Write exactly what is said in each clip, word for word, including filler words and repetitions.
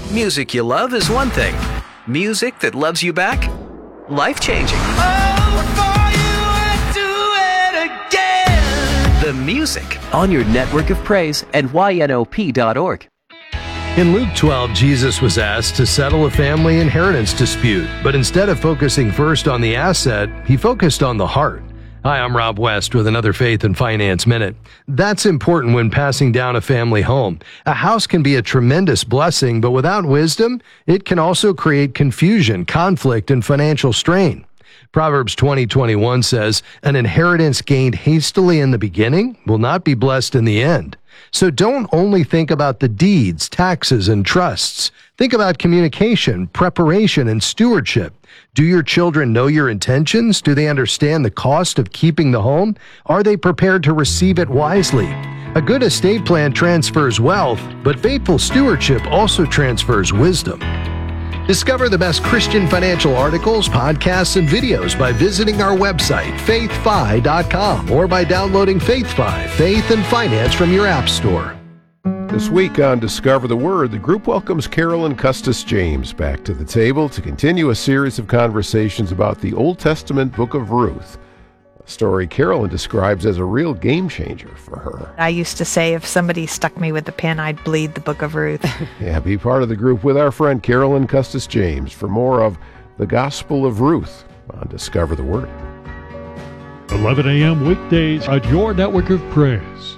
Music you love is one thing. Music that loves you back? Life-changing. Oh, for you I'd do it again. The music on your network of praise at Y N O P dot org. In Luke twelve, Jesus was asked to settle a family inheritance dispute, but instead of focusing first on the asset, he focused on the heart. Hi, I'm Rob West with another Faith and Finance Minute. That's important when passing down a family home. A house can be a tremendous blessing, but without wisdom, it can also create confusion, conflict, and financial strain. Proverbs twenty twenty-one says, "An inheritance gained hastily in the beginning will not be blessed in the end." So don't only think about the deeds, taxes, and trusts. Think about communication, preparation, and stewardship. Do your children know your intentions? Do they understand the cost of keeping the home? Are they prepared to receive it wisely? A good estate plan transfers wealth, but faithful stewardship also transfers wisdom. Discover the best Christian financial articles, podcasts, and videos by visiting our website, faith fi dot com, or by downloading FaithFi, Faith and Finance from your app store. This week on Discover the Word, the group welcomes Carolyn Custis James back to the table to continue a series of conversations about the Old Testament book of Ruth, a story Carolyn describes as a real game changer for her. I used to say if somebody stuck me with a pin, I'd bleed the book of Ruth. Yeah, be part of the group with our friend Carolyn Custis James for more of the Gospel of Ruth on Discover the Word. eleven a.m. weekdays at your network of praise.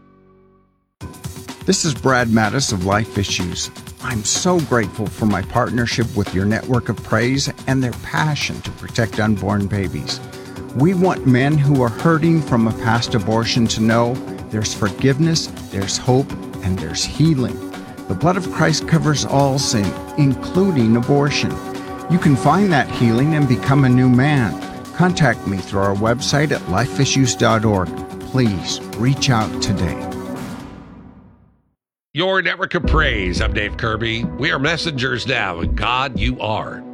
This is Brad Mattis of Life Issues. I'm so grateful for my partnership with your network of praise and their passion to protect unborn babies. We want men who are hurting from a past abortion to know there's forgiveness, there's hope, and there's healing. The blood of Christ covers all sin, including abortion. You can find that healing and become a new man. Contact me through our website at life issues dot org. Please reach out today. Your network of praise. I'm Dave Kirby. We are messengers now, and God, you are